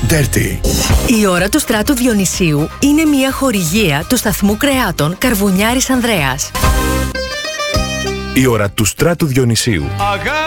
Dirty. Η ώρα του Στράτου Διονυσίου είναι μια χορηγία του σταθμού κρεάτων Καρβουνιάρης Ανδρέας. Η ώρα του Στράτου Διονυσίου.